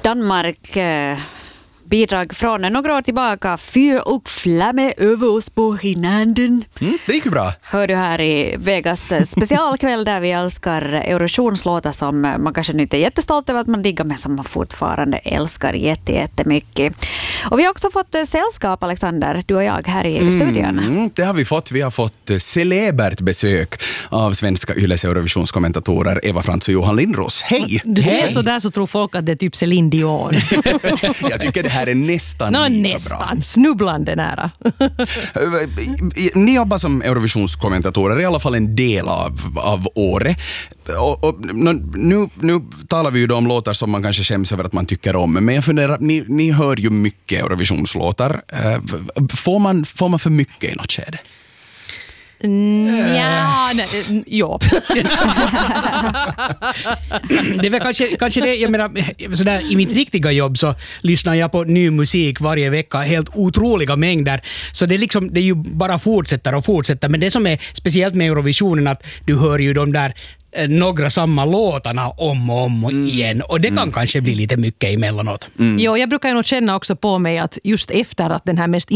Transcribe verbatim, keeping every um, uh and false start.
Danmark eh, bidrag från några år tillbaka. Fyr och flamme över oss på hinanden. Mm, det gick ju bra. Hör du här i Vegas specialkväll där vi älskar Eurovisionslåtar som man kanske inte är jättestolt över att man diggar men som man fortfarande älskar jätte, jättemycket. Och vi har också fått sällskap, Alexander, du och jag här i mm, studion. Det har vi fått. Vi har fått celebert besök av svenska Yles Eurovisionskommentatorer Eva Frantz och Johan Lindros. Hej! Du ser Hej. så där så tror folk att det är typ Céline Dion. Jag tycker det här är nästan Nå, lika nästan. bra. Snubblande nära. Ni jobbar som Eurovisionskommentatorer i alla fall en del av, av året. Och, och, nu, nu talar vi ju då om låtar som man kanske skäms över att man tycker om. Men jag funderar, ni, ni hör ju mycket Eurovisionslåtar. Får man, får man för mycket i något skede? Ja, nej, ja. Det är väl kanske, kanske det, jag menar, sådär, i mitt riktiga jobb så lyssnar jag på ny musik varje vecka, helt otroliga mängder. Så det är liksom, det är ju bara fortsätter och fortsätter. Men det som är speciellt med Eurovisionen att du hör ju de där några samma låtarna om och om mm. igen. Och det kan mm. kanske bli lite mycket emellanåt. Mm. Jo, jag brukar ju nog känna också på mig att just efter att den här mest